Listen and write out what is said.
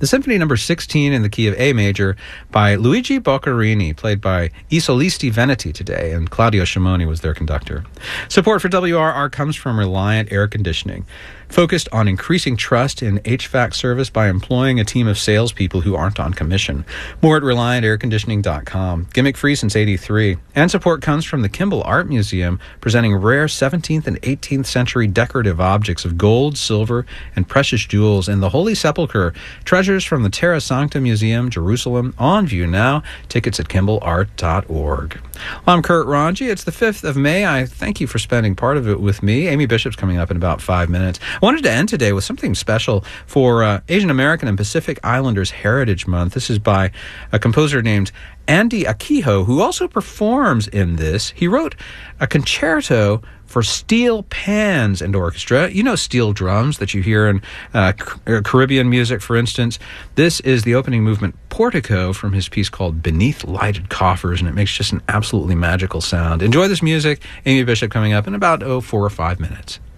the Symphony No. 16 in the key of A major by Luigi Boccherini, played by I Solisti Veneti today, and Claudio Scimoni was their conductor. Support for WRR comes from Reliant Air Conditioning, focused on increasing trust in HVAC service by employing a team of salespeople who aren't on commission. More at ReliantAirConditioning.com. Gimmick-free since '83. And support comes from the Kimball Art Museum, presenting rare 17th and 18th century decorative objects of gold, silver, and precious jewels in the Holy Sepulchre. Treasures from the Terra Sancta Museum, Jerusalem, on view now. Tickets at KimballArt.org. Well, I'm Kurt Ranji. It's the 5th of May. I thank you for spending part of it with me. Amy Bishop's coming up in about 5 minutes. I wanted to end today with something special for Asian American and Pacific Islanders Heritage Month. This is by a composer named Andy Akiho, who also performs in this. He wrote a concerto for steel pans and orchestra. You know, steel drums that you hear in Caribbean music, for instance. This is the opening movement, Portico, from his piece called Beneath Lighted Coffers, and it makes just an absolutely magical sound. Enjoy this music. Amy Bishop coming up in about 4 or 5 minutes.